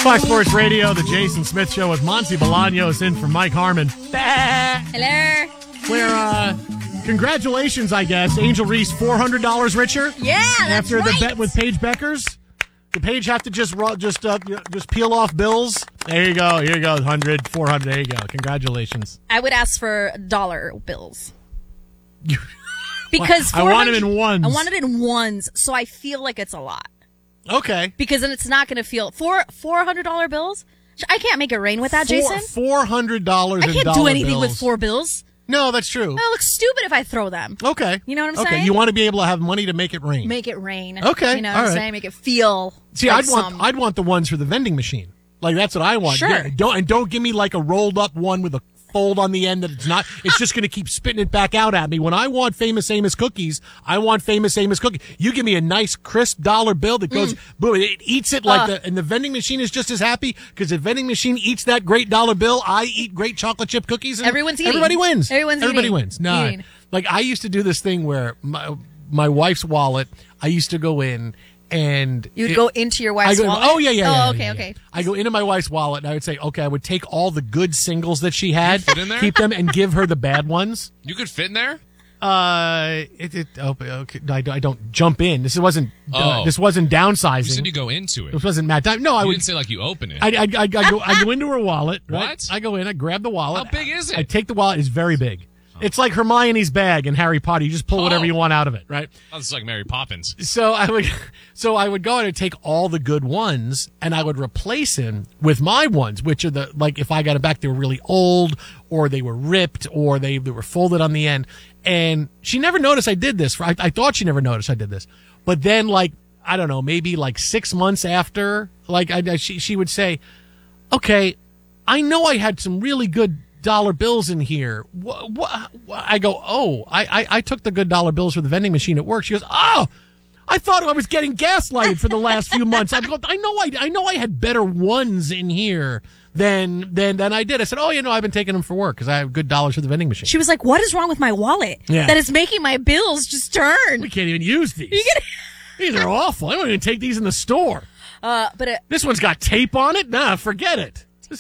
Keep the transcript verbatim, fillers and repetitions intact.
Fox Sports Radio, the Jason Smith Show with Monty Bolaños in for Mike Harmon. Hello. Where, uh, congratulations, I guess. Angel Reese, four hundred dollars richer. Yeah, that's After right. the bet with Paige Beckers. Did Paige have to just just uh, just peel off bills? There you go. Here you go. one hundred, four hundred. There you go. Congratulations. I would ask for dollar bills. Because I want it in ones. I want it in ones, so I feel like it's a lot. Okay. Because then it's not going to feel four four hundred dollar bills. I can't make it rain with that, Four, Jason. Four hundred dollars. I can't do anything with four bills. No, that's true. It looks stupid if I throw them. Okay. You know what I'm okay. saying? You want to be able to have money to make it rain. Make it rain. Okay. You know All what I'm right. saying? Make it feel. See, like I'd want some... I'd want the ones for the vending machine. Like that's what I want. Sure. Yeah, don't and don't give me like a rolled up one with a fold on the end that it's not. It's just going to keep spitting it back out at me. When I want Famous Amos cookies, I want Famous Amos cookies. You give me a nice crisp dollar bill that goes Mm. boom. It eats it like Uh. the and the vending machine is just as happy because the vending machine eats that great dollar bill. I eat great chocolate chip cookies. And Everyone's eating. Everybody wins. Everyone's Everybody eating. wins. No, Eating. like I used to do this thing where my my wife's wallet. I used to go in. And You would it- go into your wife's I go, wallet? Oh, yeah, yeah, Oh, yeah. okay, yeah, yeah. okay. I go into my wife's wallet, and I would say, okay, I would take all the good singles that she had, fit in there? keep them, and give her the bad ones. You could fit in there? Uh, it, it, oh, okay, I, I don't jump in. This wasn't, uh, Oh. this wasn't downsizing. You said you go into it. This wasn't Matt. No, I You would. didn't say like you open it. I, I, I, I go, I go into her wallet. Right? What? I go in, I grab the wallet. How big is it? I take the wallet. It's very big. It's like Hermione's bag in Harry Potter. You just pull whatever Oh. you want out of it, right? Oh, this is like Mary Poppins. So I would, so I would go and I'd take all the good ones and I would replace them with my ones, which are the like if I got it back, they were really old or they were ripped or they, they were folded on the end. And she never noticed I did this. I, I thought she never noticed I did this, but then like I don't know, maybe like six months after, like I, she she would say, "Okay, I know I had some really good." Dollar bills in here. What, what, I go, oh, I, I, I took the good dollar bills for the vending machine at work. She goes, oh, I thought I was getting gaslighted for the last few months. I go, I know I, I know I had better ones in here than than than I did. I said, oh, you know, I've been taking them for work because I have good dollars for the vending machine. She was like, what is wrong with my wallet? Yeah. That is making my bills just turn. We can't even use these. These are awful. I don't even take these in the store. Uh, but it, This one's got tape on it. Nah, forget it.